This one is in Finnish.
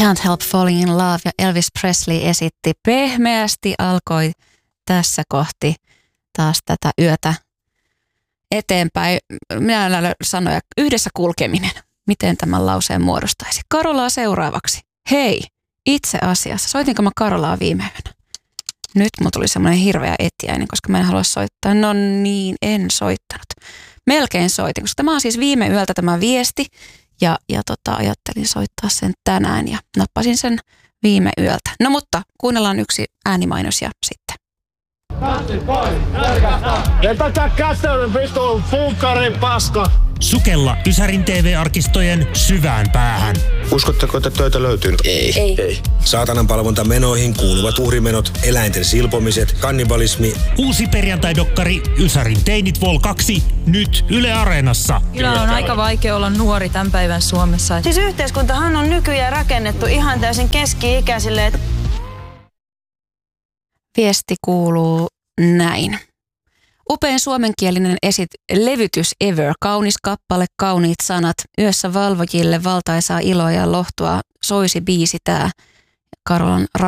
Can't Help Falling in Love ja Elvis Presley esitti pehmeästi, alkoi tässä kohti taas tätä yötä eteenpäin. Minä näillä sanoja, yhdessä kulkeminen. Miten tämän lauseen muodostaisi? Karolaa seuraavaksi. Hei, itse asiassa, soitinko mä Karolaa viime yönä? Nyt mulla tuli semmoinen hirveä etiäinen, koska mä en halua soittaa. No niin, en soittanut. Melkein soitin, koska tämä on siis viime yöltä tämä viesti. Ja ajattelin soittaa sen tänään ja nappasin sen viime yöltä. No mutta kuunnellaan yksi äänimainos ja sitten. Vetäkää käteen, vittu, funkkarin paska! Sukella Ysärin TV-arkistojen syvään päähän. Uskotteko, että töitä löytyy? Ei. Saatanan palvontamenoihin kuuluvat uhrimenot, eläinten silpomiset, kannibalismi. Uusi perjantai-dokkari Ysärin teinit Vol 2 nyt Yle Areenassa. Kyllä on aika vaikea olla nuori tämän päivän Suomessa. Siis yhteiskuntahan on nykyään rakennettu ihan täysin keski-ikäisille. Viesti kuuluu näin. Upein suomenkielinen levytys ever. Kaunis kappale, kauniit sanat. Yössä valvojille valtaisaa iloa ja lohtua. Soisi biisi tää. Karolan